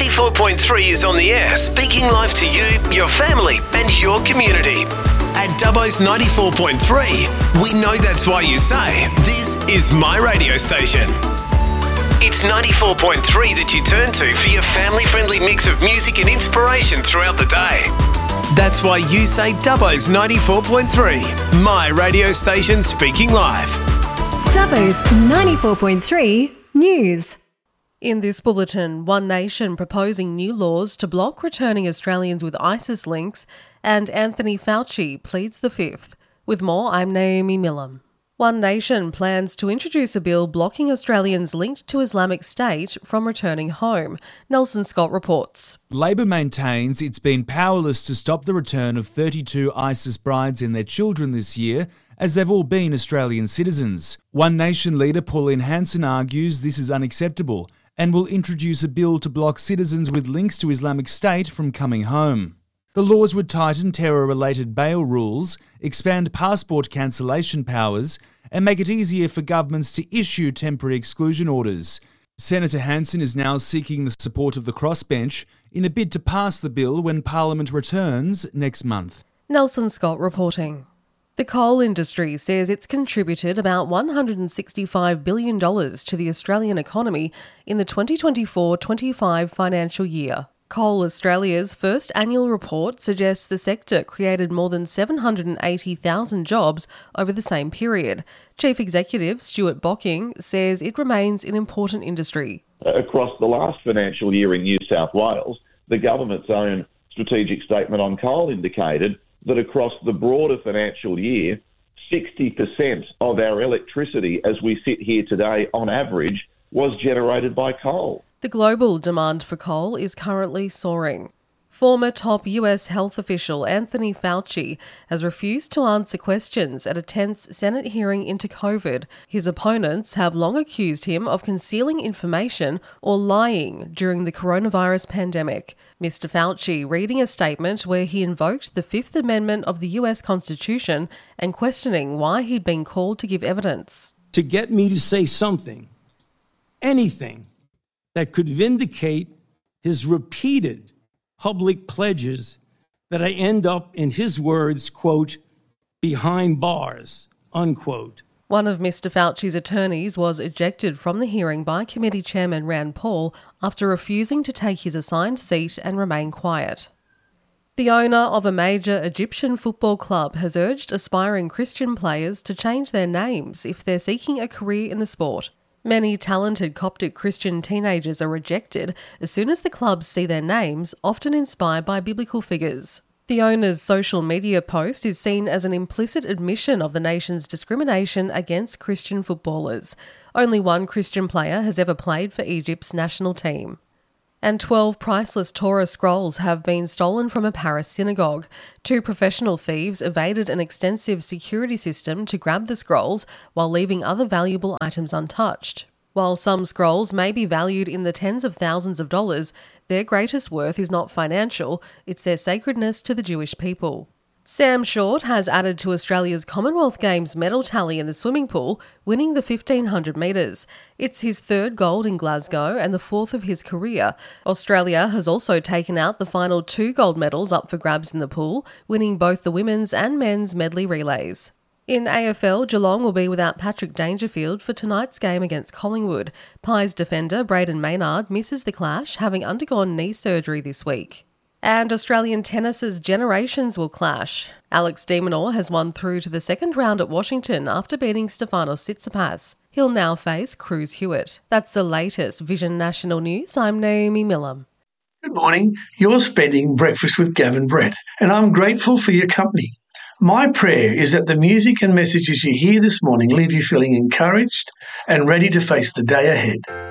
94.3 is on the air, speaking live to you, your family and your community. At Dubbo's 94.3, we know that's why you say, this is my radio station. It's 94.3 that you turn to for your family-friendly mix of music and inspiration throughout the day. That's why you say Dubbo's 94.3, my radio station speaking live. Dubbo's 94.3 News. In this bulletin, One Nation proposing new laws to block returning Australians with ISIS links, and Anthony Fauci pleads the fifth. With more, I'm Naomi Millam. One Nation plans to introduce a bill blocking Australians linked to Islamic State from returning home. Nelson Scott reports. Labor maintains it's been powerless to stop the return of 32 ISIS brides and their children this year, as they've all been Australian citizens. One Nation leader Pauline Hanson argues this is unacceptable and will introduce a bill to block citizens with links to Islamic State from coming home. The laws would tighten terror-related bail rules, expand passport cancellation powers, and make it easier for governments to issue temporary exclusion orders. Senator Hanson is now seeking the support of the crossbench in a bid to pass the bill when Parliament returns next month. Nelson Scott reporting. The coal industry says it's contributed about $165 billion to the Australian economy in the 2024-25 financial year. Coal Australia's first annual report suggests the sector created more than 780,000 jobs over the same period. Chief Executive Stuart Bocking says it remains an important industry. Across the last financial year in New South Wales, the government's own strategic statement on coal indicated that across the broader financial year, 60% of our electricity as we sit here today on average was generated by coal. The global demand for coal is currently soaring. Former top US health official Anthony Fauci has refused to answer questions at a tense Senate hearing into COVID. His opponents have long accused him of concealing information or lying during the coronavirus pandemic. Mr. Fauci reading a statement where he invoked the Fifth Amendment of the US Constitution and questioning why he'd been called to give evidence. To get me to say something, anything, that could vindicate his repeated public pledges that I end up, in his words, quote, behind bars, unquote. One of Mr. Fauci's attorneys was ejected from the hearing by committee chairman Rand Paul after refusing to take his assigned seat and remain quiet. The owner of a major Egyptian football club has urged aspiring Christian players to change their names if they're seeking a career in the sport. Many talented Coptic Christian teenagers are rejected as soon as the clubs see their names, often inspired by biblical figures. The owner's social media post is seen as an implicit admission of the nation's discrimination against Christian footballers. Only one Christian player has ever played for Egypt's national team. And 12 priceless Torah scrolls have been stolen from a Paris synagogue. 2 professional thieves evaded an extensive security system to grab the scrolls while leaving other valuable items untouched. While some scrolls may be valued in the tens of thousands of dollars, their greatest worth is not financial, it's their sacredness to the Jewish people. Sam Short has added to Australia's Commonwealth Games medal tally in the swimming pool, winning the 1500 metres. It's his 3rd gold in Glasgow and the 4th of his career. Australia has also taken out the final 2 gold medals up for grabs in the pool, winning both the women's and men's medley relays. In AFL, Geelong will be without Patrick Dangerfield for tonight's game against Collingwood. Pies defender Braden Maynard misses the clash, having undergone knee surgery this week. And Australian tennis's generations will clash. Alex de Minaur has won through to the second round at Washington after beating Stefanos Tsitsipas. He'll now face Cruz Hewitt. That's the latest Vision National News. I'm Naomi Millam. Good morning. You're spending breakfast with Gavin Brett, and I'm grateful for your company. My prayer is that the music and messages you hear this morning leave you feeling encouraged and ready to face the day ahead.